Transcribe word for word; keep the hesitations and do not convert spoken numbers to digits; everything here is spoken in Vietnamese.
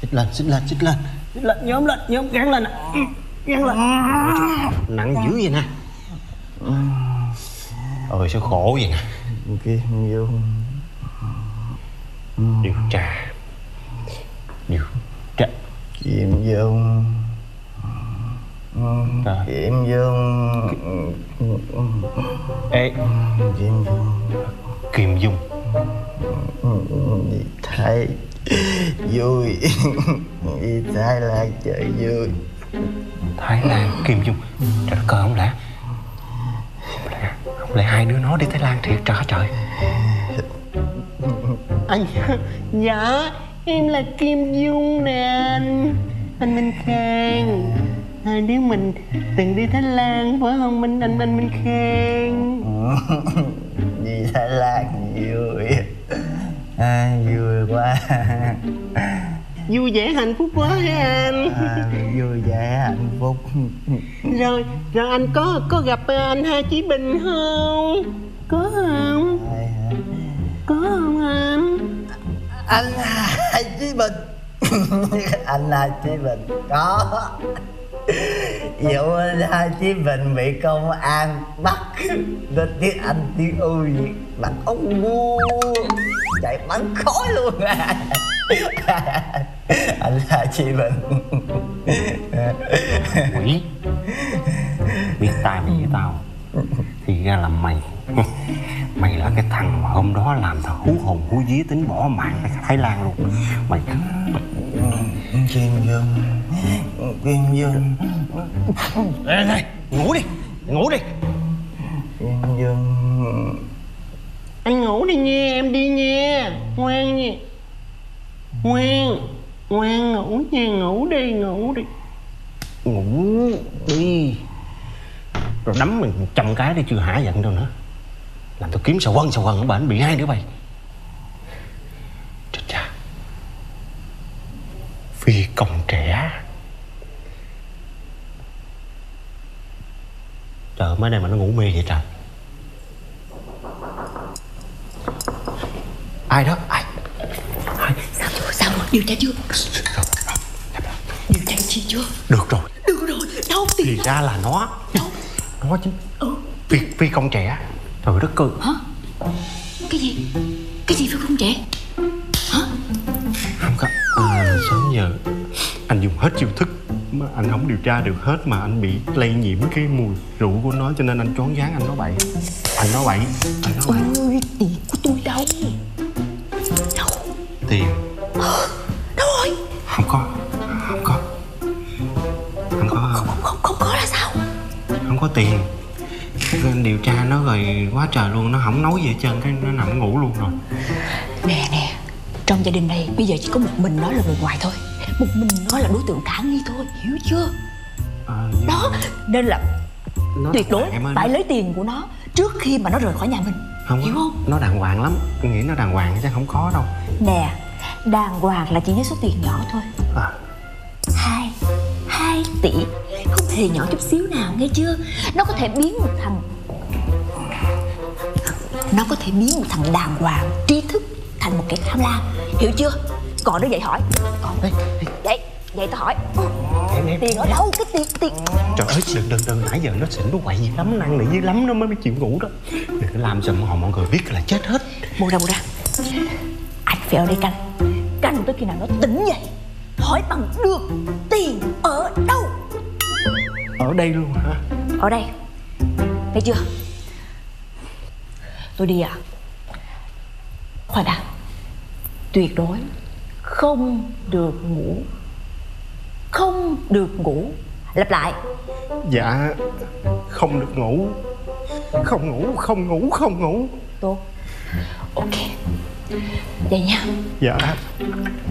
Xích lên, xích lên, xích lên, xích lên, nhóm lên, nhóm gắn lên, gắn lên. Nặng dữ vậy nè. Ôi sao khổ vậy nè. Kim Dung. Điều tra. Điều tra. Kim Dung. Trời. Kim Dung. Ê, Kim Dung. Kim Dung. Đi Thái vui. Đi Thái Lan chơi vui. Thái Lan, Kim Dung. Trời đất ơi, không lẽ Không lẽ, không lẽ hai đứa nó đi Thái Lan thiệt trời trời. Anh, dạ em là Kim Dung nè anh. Anh Minh Khang. Hai đứa mình từng đi Thái Lan phải không Minh anh anh Minh Khang? Đi Thái Lan vui. À, vui quá. Vui vẻ hạnh phúc quá hả anh? À, vui vẻ hạnh phúc. Rồi, rồi anh có có gặp anh Hai Chí Bình không? Có không? Ai hả? Có không anh? Anh Hai Chí Bình. Anh Hai Chí Bình có. Vụ anh Hai Chí Bình bị công an bắt nên tiếng Anh tiếng U Việt bắt ông ngu chạy bắn khói luôn à. Anh Hai Chí Bình. Quỷ. Biết tai mày với tao thì ra là mày. Mày là cái thằng mà hôm đó làm tao hú hồn hú vía tính bỏ mạng ở Thái Lan luôn. Mày Kim Dung. Kim Dung. Ê, này, ngủ đi, ngủ đi. Kim Dung. Anh ngủ đi nha, em đi nha. Ngoan nha. Ngoan. Ngoan ngủ nha, ngủ đi, ngủ đi. Ngủ đi. Rồi đấm mình một trăm cái đi chưa hả giận đâu nữa. Làm tôi kiếm sầu quân sầu quần ở bển bị hai đứa bay. Chết cha. Phi công trẻ. Trời mấy này mà nó ngủ mê vậy trời. Ai đó? Ai? Ai? Sao rồi? Sao rồi? Điều tra chưa? Điều tra chi chưa? Được rồi. Được rồi. Đâu Thì tiền ra là nó. Đâu? Nó chứ. Ừ. Phi, phi công trẻ. Trời đất ơi. Hả? Cái gì? Cái gì phải không trẻ? Hả? Không có. À, sớm giờ anh dùng hết chiêu thức mà anh không điều tra được hết, mà anh bị lây nhiễm cái mùi rượu của nó cho nên anh choáng váng, anh nói bậy. Anh nói bậy. Anh nói bậy. Ôi, tiền của tôi đâu? Đâu? Tiền. Đâu rồi? Không có. Không có. Không có. Không, không, không, không có là sao? Không có tiền. Anh điều tra nó rồi quá trời luôn, nó không nói gì hết trơn, cái nó nằm ngủ luôn rồi. Nè nè, trong gia đình này bây giờ chỉ có một mình nó là người ngoài thôi. Một mình nó là đối tượng khả nghi thôi, hiểu chưa? À, Đó, nên là nó tuyệt đối em ơi, phải nó... lấy tiền của nó trước khi mà nó rời khỏi nhà mình. Không, hiểu không? Nó đàng hoàng lắm. Tôi nghĩ nó đàng hoàng chứ không có đâu. Nè, đàng hoàng là chỉ với số tiền nhỏ thôi. À. Hai Hai tỷ. Không hề nhỏ chút xíu nào, nghe chưa? Nó có thể biến một thằng Nó có thể biến một thằng đàng hoàng, trí thức thành một kẻ tham lam, hiểu chưa? Còn nó vậy hỏi. Còn Ê, Vậy, vậy tao hỏi. em, em, Tiền ở đâu? Cái tiền, tiền Trời ơi, đừng, đừng, đừng, nãy giờ nó xỉn nó quậy gì lắm, năn nỉ dữ lắm nó mới chịu ngủ đó. Đừng có làm giùm họ mọi người biết là chết hết. Mua ra, mua ra. Anh phải ở đây canh. Canh tới khi nào nó tỉnh dậy. Hỏi bằng được tiền ở đâu? Ở đây luôn hả? Ở đây. Thấy chưa? Tôi đi à? Khoan đã. Tuyệt đối không được ngủ. Không được ngủ. Lặp lại. Dạ, không được ngủ. Không ngủ, không ngủ, không ngủ. Tốt. Ok. Vậy nha. Dạ.